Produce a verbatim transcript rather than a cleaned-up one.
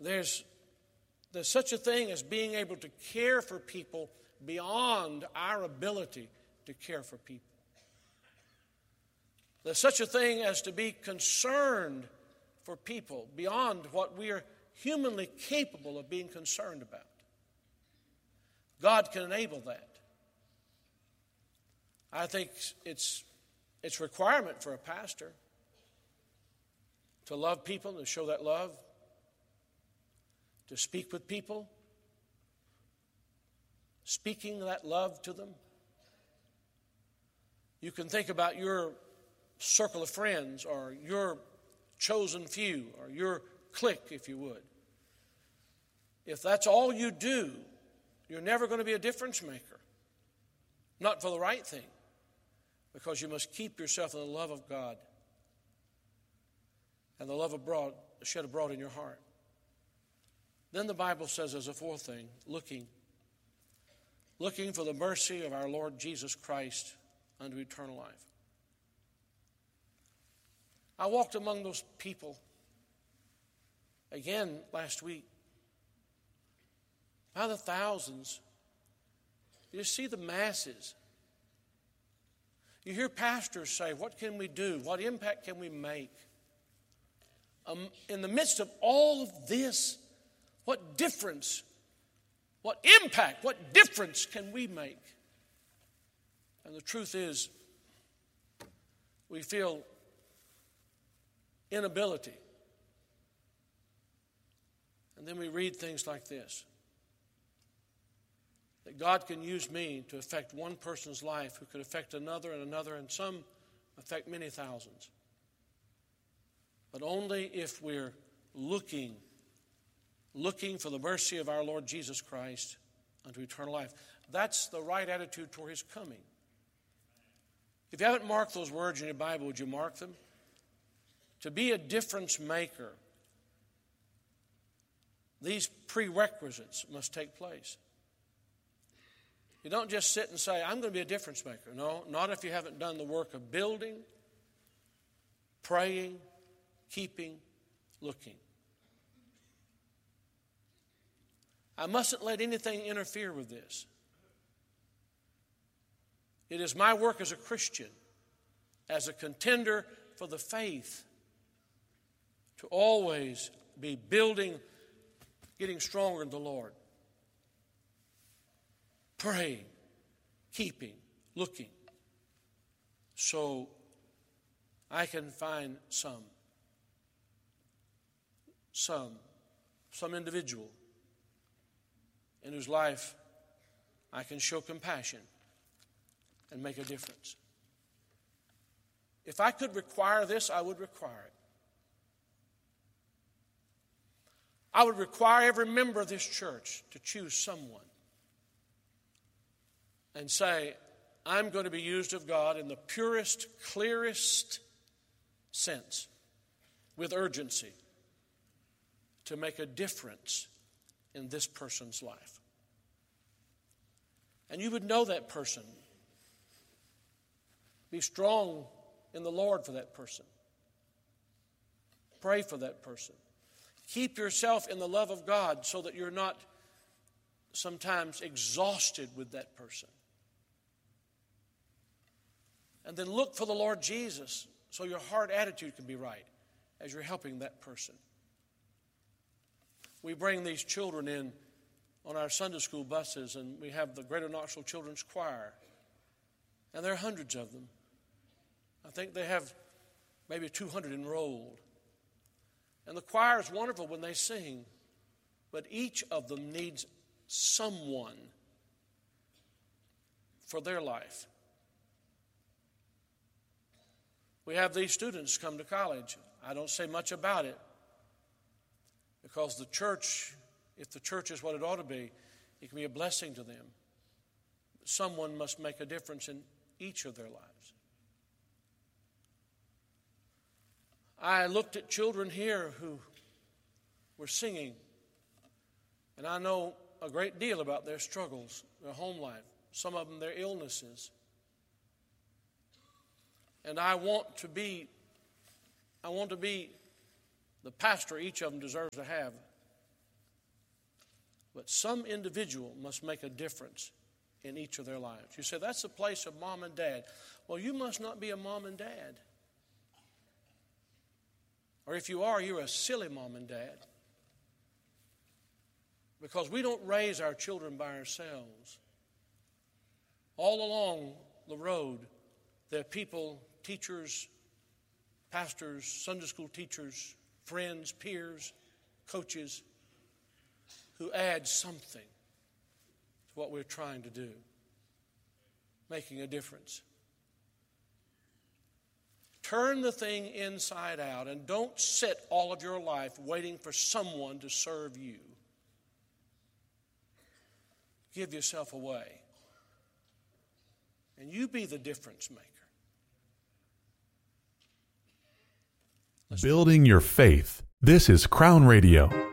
There's, there's such a thing as being able to care for people beyond our ability to care for people. There's such a thing as to be concerned for people beyond what we are humanly capable of being concerned about. God can enable that. I think it's it's a requirement for a pastor to love people, to show that love, to speak with people, speaking that love to them. You can think about your circle of friends or your chosen few or your clique, if you would. If that's all you do, you're never going to be a difference maker. Not for the right thing, because you must keep yourself in the love of God and the love abroad, shed abroad in your heart. Then the Bible says as a fourth thing, looking. Looking for the mercy of our Lord Jesus Christ unto eternal life. I walked among those people again last week. By the thousands. You see the masses. You hear pastors say, what can we do? What impact can we make? Um, in the midst of all of this, what difference, what impact, what difference can we make? And the truth is, we feel inability. And then we read things like this. That God can use me to affect one person's life who could affect another and another, and some affect many thousands. But only if we're looking, looking for the mercy of our Lord Jesus Christ unto eternal life. That's the right attitude toward His coming. If you haven't marked those words in your Bible, would you mark them? To be a difference maker, these prerequisites must take place. You don't just sit and say, I'm going to be a difference maker. No, not if you haven't done the work of building, praying, keeping, looking. I mustn't let anything interfere with this. It is my work as a Christian, as a contender for the faith, to always be building, getting stronger in the Lord. Praying, keeping, looking, so I can find some, some, some individual in whose life I can show compassion and make a difference. If I could require this, I would require it. I would require every member of this church to choose someone and say, I'm going to be used of God in the purest, clearest sense, with urgency, to make a difference in this person's life. And you would know that person. Be strong in the Lord for that person. Pray for that person. Keep yourself in the love of God so that you're not sometimes exhausted with that person. And then look for the Lord Jesus so your heart attitude can be right as you're helping that person. We bring these children in on our Sunday school buses, and we have the Greater Knoxville Children's Choir. And there are hundreds of them. I think they have maybe two hundred enrolled. And the choir is wonderful when they sing, but each of them needs someone for their life. We have these students come to college. I don't say much about it because the church, if the church is what it ought to be, it can be a blessing to them. Someone must make a difference in each of their lives. I looked at children here who were singing, and I know a great deal about their struggles, their home life, some of them their illnesses. And I want to be, I want to be the pastor each of them deserves to have But some individual must make a difference in each of their lives. You say, that's the place of mom and dad. Well, you must not be a mom and dad. Or if you are, you're a silly mom and dad. Because we don't raise our children by ourselves. All along the road, there are people, teachers, pastors, Sunday school teachers, friends, peers, coaches, who add something to what we're trying to do, making a difference. Turn the thing inside out and don't sit all of your life waiting for someone to serve you. Give yourself away. And you be the difference maker. Let's Building your faith. This is Crown Radio.